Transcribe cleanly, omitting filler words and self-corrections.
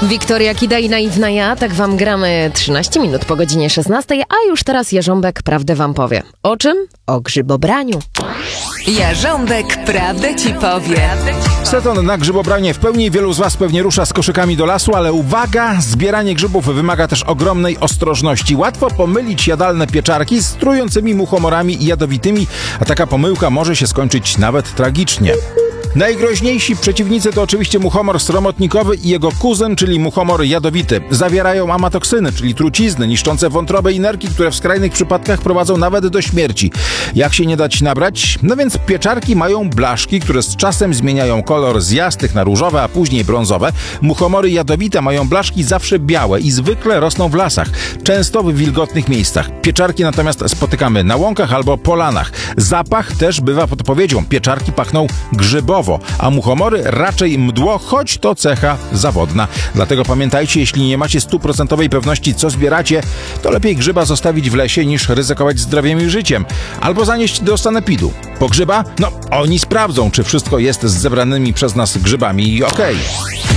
Wiktoria Kida i Naiwna ja, tak wam gramy 13 minut po godzinie 16, a już teraz Jarząbek prawdę wam powie. O czym? O grzybobraniu. Jarząbek prawdę ci powie. Sezon na grzybobranie w pełni. Wielu z was pewnie rusza z koszykami do lasu, ale uwaga! Zbieranie grzybów wymaga też ogromnej ostrożności. Łatwo pomylić jadalne pieczarki z trującymi muchomorami i jadowitymi, a taka pomyłka może się skończyć nawet tragicznie. Najgroźniejsi przeciwnicy to oczywiście muchomor sromotnikowy i jego kuzyn, czyli muchomor jadowity. Zawierają amatoksyny, czyli trucizny niszczące wątrobę i nerki, które w skrajnych przypadkach prowadzą nawet do śmierci. Jak się nie dać nabrać? No więc pieczarki mają blaszki, które z czasem zmieniają kolor z jasnych na różowe, a później brązowe. Muchomory jadowite mają blaszki zawsze białe i zwykle rosną w lasach, często w wilgotnych miejscach. Pieczarki natomiast spotykamy na łąkach albo polanach. Zapach też bywa podpowiedzią. Pieczarki pachną grzybowo, a muchomory raczej mdło, choć to cecha zawodna. Dlatego pamiętajcie, jeśli nie macie 100% pewności, co zbieracie, to lepiej grzyba zostawić w lesie, niż ryzykować zdrowiem i życiem. Albo zanieść do sanepidu. Po grzyba? No, oni sprawdzą, czy wszystko jest z zebranymi przez nas grzybami i okej.